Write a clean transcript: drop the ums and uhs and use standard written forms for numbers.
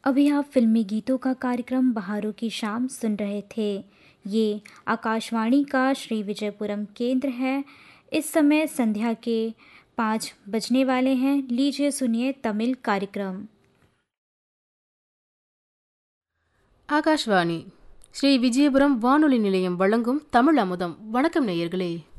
अभी आप फिल्मी गीतों का कार्यक्रम बहारों की शाम सुन रहे थे। ये आकाशवाणी का श्री विजयपुरम केंद्र है। इस समय संध्या के 5 बजने वाले हैं। लीजिए सुनिए तमिल कार्यक्रम। ஆகாஷ்வாணி ஸ்ரீ விஜயபுரம் வானொலி நிலையம் வழங்கும் தமிழ் அமுதம். வணக்கம் நேயர்களே.